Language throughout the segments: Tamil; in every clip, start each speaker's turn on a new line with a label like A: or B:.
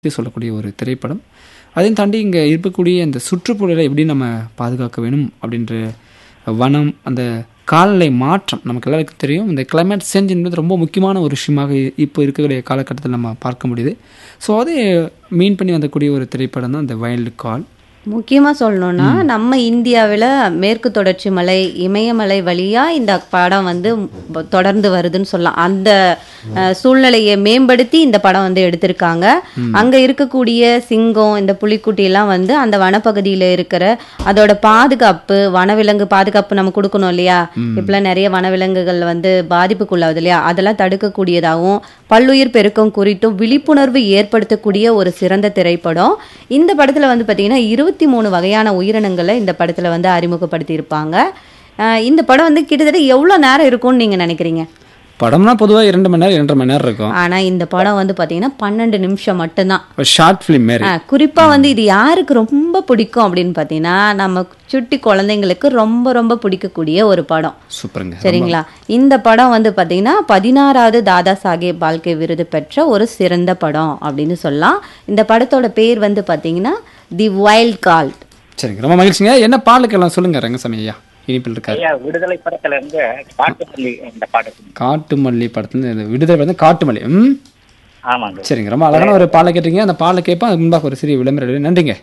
A: சொல்லக்கூடிய ஒரு திரைப்படம். அதையும் தாண்டி இங்கே இருக்கக்கூடிய இந்த சுற்றுச்சூழலை எப்படி நம்ம பாதுகாக்க வேணும் அப்படின்ற வனம், அந்த காலநிலை மாற்றம் நமக்கு எல்லாருக்கும் தெரியும். இந்த கிளைமேட் சேஞ்ச் என்பது ரொம்ப முக்கியமான ஒரு விஷயமாக இப்போ இருக்கக்கூடிய காலகட்டத்தில் நம்ம பார்க்க முடியுது. ஸோ அதை மீன் பண்ணி வந்தக்கூடிய ஒரு திரைப்படம் தான் இந்த வைல்டு கால்.
B: முக்கியமாக சொல்லணும்னா நம்ம இந்தியாவில் மேற்கு தொடர்ச்சி மலை, இமயமலை வழியாக இந்த படம் வந்து தொடர்ந்து வருதுன்னு சொல்லலாம். அந்த சூழ்நிலையை மேம்படுத்தி இந்த படம் வந்து எடுத்திருக்காங்க. அங்கே இருக்கக்கூடிய சிங்கம், இந்த புலிக்குட்டியெல்லாம் வந்து அந்த வனப்பகுதியில் இருக்கிற அதோட பாதுகாப்பு, வனவிலங்கு பாதுகாப்பு நம்ம கொடுக்கணும் இல்லையா. இப்பெல்லாம் நிறைய வனவிலங்குகள் வந்து பாதிப்புக்குள்ளாகுது இல்லையா, அதெல்லாம் தடுக்கக்கூடியதாகவும் பல்லுயிர் பெருக்கம் குறித்தும் விழிப்புணர்வு ஏற்படுத்தக்கூடிய ஒரு சிறந்த திரைப்படம். இந்த படத்தில் வந்து பார்த்தீங்கன்னா 23 வகையான உயிரினங்களை இந்த படத்தில் வந்து அறிமுகப்படுத்தி இருப்பாங்க. இந்த படம் வந்து கிட்டத்தட்ட எவ்வளோ நேரம் இருக்கும்னு நீங்கள் நினைக்கிறீங்க?
A: படம்னா பொதுவாக 2 மணி நேரம் 2.5 மணி நேரம் இருக்கும்.
B: ஆனால் இந்த படம் வந்து பார்த்தீங்கன்னா 12 நிமிஷம் மட்டும்தான்.
A: ஷார்ட் ஃபிலிம் மாரி.
B: குறிப்பாக வந்து இது யாருக்கு ரொம்ப பிடிக்கும் அப்படின்னு பார்த்தீங்கன்னா, நம்ம சுட்டி குழந்தைங்களுக்கு ரொம்ப ரொம்ப பிடிக்கக்கூடிய ஒரு படம்.
A: சூப்பருங்க.
B: சரிங்களா. இந்த படம் வந்து பார்த்தீங்கன்னா 16வது தாதா சாஹேப் பால்கே விருது பெற்ற ஒரு சிறந்த படம் அப்படின்னு சொல்லலாம். இந்த படத்தோட பேர் வந்து பார்த்தீங்கன்னா தி வைல்ட் கால்.
A: சரிங்க, ரொம்ப மகிழ்ச்சிங்க. என்ன பாடலுக்கெல்லாம் சொல்லுங்க ரங்கசாமி ஐயா. இனிப்பில் இருக்காரு.
C: விடுதலை படத்துல இருந்து காட்டுமல்லி இந்த பாட்டு.
A: காட்டுமல்லி படத்துல விடுதலை வந்து காட்டுமல்லி.
C: ஆமாங்க.
A: சரிங்க, ரொம்ப அழகான ஒரு பாடலை கேட்டீங்க. அந்த பாடலை கேட்போம். அதுக்கு முன்பாக ஒரு சிறிய விளம்பரம். நன்றிங்க.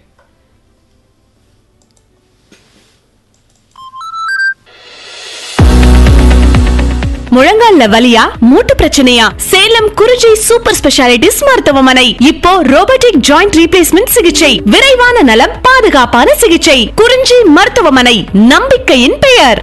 D: முழங்கால்ல வலியா, மூட்டு பிரச்சனையா? சேலம் குறிஞ்சி சூப்பர் ஸ்பெஷாலிட்டிஸ் மருத்துவமனை இப்போ ரோபோட்டிக் ஜாயிண்ட் ரீப்ளேஸ்மெண்ட் சிகிச்சை, விரைவான நலம், பாதுகாப்பான சிகிச்சை. குறிஞ்சி மருத்துவமனை, நம்பிக்கையின் பெயர்.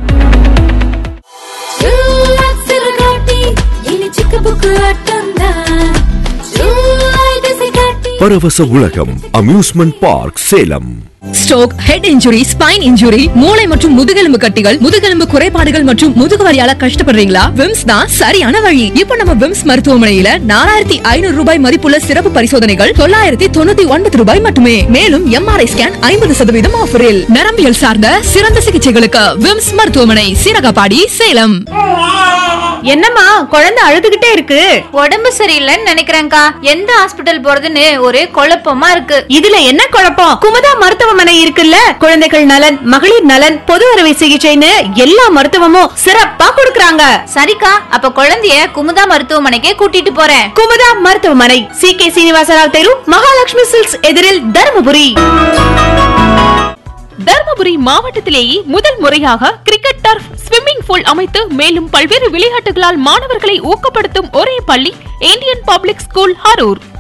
E: பரவச உலகம் amusement park Salem.
F: Stroke, head injury, spine injury, மூளை மற்றும் முதுகெலும்பு கட்டிகள், முதுகெலும்பு குறைபாடுகள் மற்றும் முதுகுவலியால கஷ்டப்படுறீங்களா? விம்ஸ் தான் சரியான வழி. இப்போ நம்ம விம்ஸ் மருத்துவமனையில 4500 ரூபாய் மதிப்புள்ள சிறப்பு பரிசோதனைகள் 999 ரூபாய் மட்டுமே. மேலும் MRI ஸ்கேன் 50% ஆஃபரில். நரம்பியல் சார்ந்த சிறந்த சிகிச்சைகளுக்கு விம்ஸ் மருத்துவமனை, சீரகபாடி, சேலம்.
D: என்னம்மா குழந்தை அழுதுகிட்டே இருக்கு?
G: உடம்பு சரியில்லைன்னு நினைக்கிறேன்க்கா. எந்த ஹாஸ்பிட்டல் போறதுன்னு ஒரே குழப்பமா இருக்கு.
D: இதுல என்ன குழப்பம்? குமுதா மருத்துவமனை இருக்குல்ல. குழந்தைகள் நலன், மகளிர் நலன், பொது அறுவை சிகிச்சைன்னு எல்லா மருத்துவமும் சிறப்பா கொடுக்கறாங்க.
G: சரிக்கா, அப்ப குழந்தைய குமுதா மருத்துவமனைக்கே கூட்டிட்டு போறேன்.
D: குமுதா மருத்துவமனை, CK சீனிவாசராவ் தெரு, மகாலட்சுமி சில்க்ஸ் எதிரில், தர்மபுரி. தர்மபுரி மாவட்டத்திலேயே முதல் முறையாக கிரிக்கெட் டர்ஃப், ஸ்விம்மிங் பூல் அமைத்து மேலும் பல்வேறு விளையாட்டுகளால் மாணவர்களை ஊக்கப்படுத்தும் ஒரே பள்ளி இந்தியன் பப்ளிக் ஸ்கூல், அரூர்.